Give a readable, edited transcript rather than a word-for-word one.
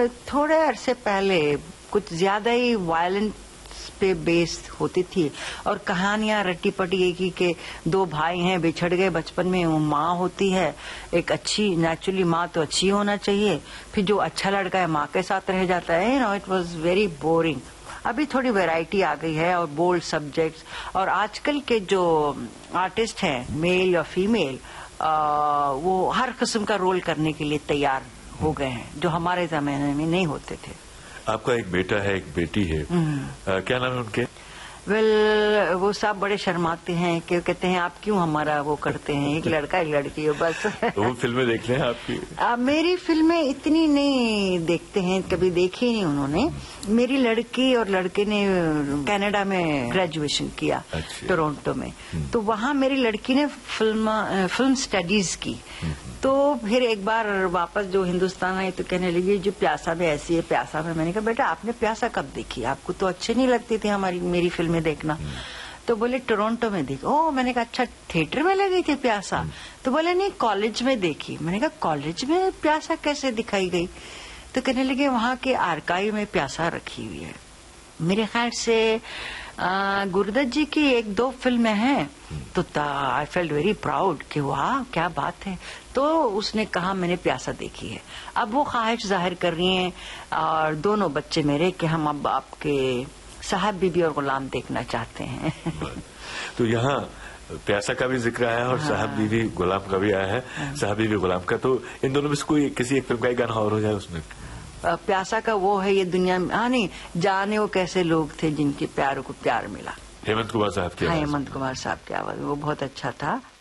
تھوڑے عرصے پہلے کچھ زیادہ ہی وائلنس پہ بیس ہوتی تھی اور کہانیاں رٹی پٹی ایک ہی کہ دو بھائی ہیں بچھڑ گئے بچپن میں, وہ ماں ہوتی ہے ایک اچھی, نیچرلی ماں تو اچھی ہونا چاہیے, پھر جو اچھا لڑکا ہے ماں کے ساتھ رہ جاتا ہے. It was very boring. ابھی تھوڑی ویرائٹی آ گئی ہے اور بولڈ سبجیکٹس, اور آج کل کے جو آرٹسٹ ہیں میل یا فیمیل وہ ہر قسم کا رول کرنے کے لیے تیار ہو گئے ہیں جو ہمارے زمانے میں نہیں ہوتے تھے. آپ کا ایک بیٹا ہے, ایک بیٹی ہے, کیا نام ہے ان کے؟ وہ صاحب بڑے شرماتے ہیں کہ کہتے ہیں آپ کیوں ہمارا وہ کرتے ہیں, ایک لڑکا ایک لڑکی ہے بس. وہ فلمیں دیکھتے ہیں آپ کی؟ میری فلمیں اتنی نہیں دیکھتے ہیں, کبھی دیکھی نہیں انہوں نے. میری لڑکی اور لڑکے نے کینیڈا میں گریجویشن کیا, ٹورونٹو میں, تو وہاں میری لڑکی نے فلم اسٹڈیز کی. تو پھر ایک بار واپس جو ہندوستان آئی تو کہنے لگی جو پیاسا میں ایسی ہے پیاسا میں نے کہا بیٹا آپ نے پیاسا کب دیکھی, آپ کو تو اچھے نہیں لگتی تھی میری فلمیں دیکھنا. تو بولے ٹورونٹو میں دیکھی. میں نے کہا اچھا تھیٹر میں لگی تھی پیاسا؟ تو بولے نہیں کالج میں دیکھی. میں نے کہا کالج میں پیاسا کیسے دکھائی گئی؟ تو کہنے لگے وہاں کے آرکائیو میں پیاسا رکھی ہوئی ہے. میرے خیال سے گردت جی کی ایک دو فلمیں ہیں, تو آئی فیلٹ ویری پراؤڈ کہ واہ کیا بات ہے. تو اس نے کہا میں نے پیاسا دیکھی ہے. اب وہ خواہش ظاہر کر رہی ہیں اور دونوں بچے میرے کہ ہم اب آپ کے صاحب بی بی اور غلام دیکھنا چاہتے ہیں. تو یہاں پیاسا کا بھی ذکر آیا اور صاحب بی بی غلام کا بھی آیا ہے. صاحب بی بی غلام کا, تو ان دونوں میں سے کوئی کسی ایک فلم کا ہی گانا اور ہو جائے اس میں. پیاسا کا وہ ہے یہ دنیا میں, نہیں جانے وہ کیسے لوگ تھے جن کے پیاروں کو پیار ملا. ہیمنت کمار صاحب کی آواز. ہیمنت کمار صاحب کی آواز وہ بہت اچھا تھا.